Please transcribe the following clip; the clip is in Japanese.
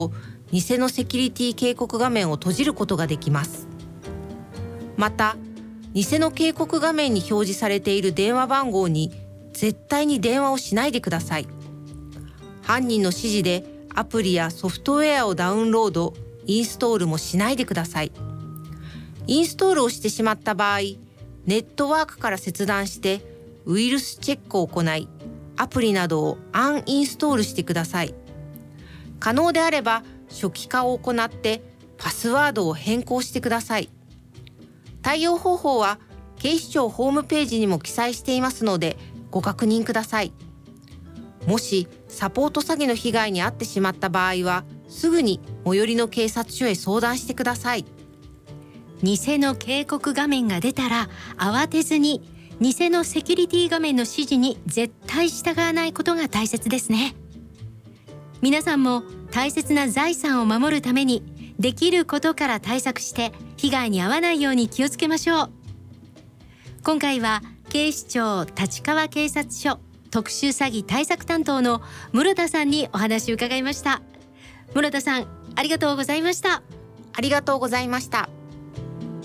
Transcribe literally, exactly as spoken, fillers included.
偽のセキュリティ警告画面を閉じることができます。また、偽の警告画面に表示されている電話番号に絶対に電話をしないでください。犯人の指示でアプリやソフトウェアをダウンロード、インストールもしないでください。インストールをしてしまった場合、ネットワークから切断してウイルスチェックを行い、アプリなどをアンインストールしてください。可能であれば初期化を行ってパスワードを変更してください。対応方法は警視庁ホームページにも記載していますのでご確認ください。もしサポート詐欺の被害に遭ってしまった場合はすぐに最寄りの警察署へ相談してください。 偽の警告画面が出たら慌てずに偽のセキュリティ画面の指示に絶対従わないことが大切ですね。皆さんも大切な財産を守るためにできることから対策して被害に遭わないように気をつけましょう。今回は警視庁立川警察署特殊詐欺対策担当の室田さんにお話を伺いました。室田さん、ありがとうございました。 ありがとうございました。